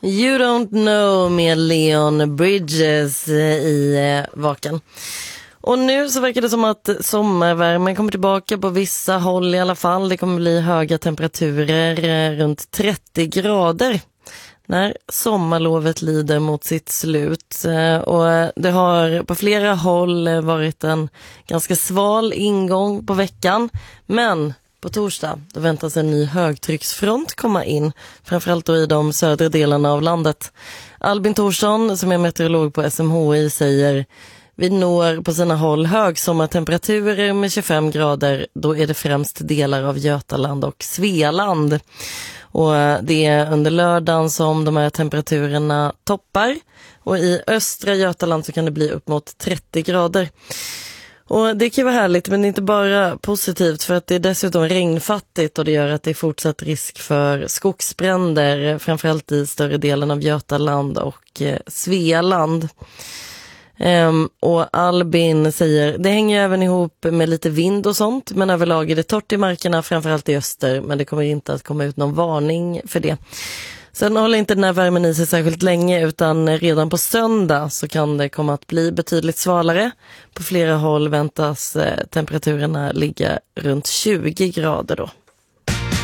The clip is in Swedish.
You Don't Know med Leon Bridges i Vaken. Och nu så verkar det som att sommarvärmen kommer tillbaka på vissa håll i alla fall. Det kommer bli höga temperaturer runt 30 grader när sommarlovet lider mot sitt slut. Och det har på flera håll varit en ganska sval ingång på veckan. Men på torsdag då väntas en ny högtrycksfront komma in, framförallt då i de södra delarna av landet. Albin Thorsson, som är meteorolog på SMHI, säger: vi når på sina håll högsommartemperaturer med 25 grader. Då är det främst delar av Götaland och Svealand. Och det är under lördagen som de här temperaturerna toppar. Och i östra Götaland så kan det bli upp mot 30 grader. Och det kan ju vara härligt, men det är inte bara positivt, för att det är dessutom regnfattigt och det gör att det är fortsatt risk för skogsbränder, framförallt i större delen av Götaland och Svealand. Och Albin säger: det hänger även ihop med lite vind och sånt, men överlag är det torrt i markerna, framförallt i öster, men det kommer inte att komma ut någon varning för det. Sen håller inte den här värmen i sig särskilt länge, utan redan på söndag så kan det komma att bli betydligt svalare. På flera håll väntas temperaturerna ligga runt 20 grader då.